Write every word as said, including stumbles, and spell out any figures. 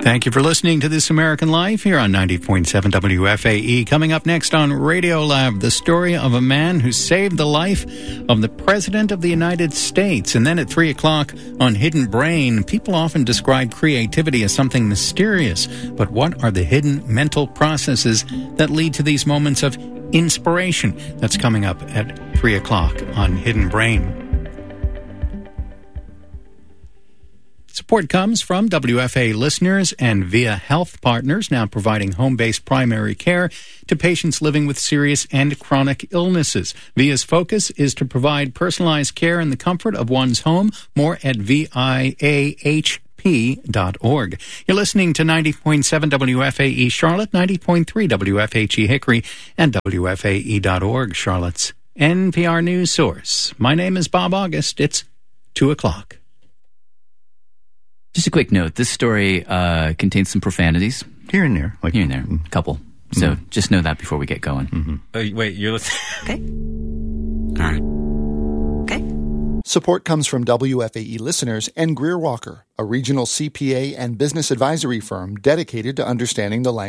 Thank you for listening to This American Life here on ninety point seven W F A E. Coming up next on Radiolab, the story of a man who saved the life of the President of the United States. And then at three o'clock on Hidden Brain, people often describe creativity as something mysterious. But what are the hidden mental processes that lead to these moments of inspiration? That's coming up at three o'clock on Hidden Brain. Support comes from W F A listeners and Via Health Partners, now providing home-based primary care to patients living with serious and chronic illnesses. Via's focus is to provide personalized care in the comfort of one's home. More at V I A H P dot org. You're listening to ninety point seven W F A E Charlotte, ninety point three W F H E Hickory, and W F A E dot org, Charlotte's N P R news source. My name is Bob August. It's two o'clock. Just a quick note, this story uh, contains some profanities. Here and there. Like, Here and there, a couple. So mm-hmm. just know that before we get going. Mm-hmm. Uh, wait, you're listening? Okay. All right. Okay. Support comes from W F A E listeners and Greer Walker, a regional C P A and business advisory firm dedicated to understanding the language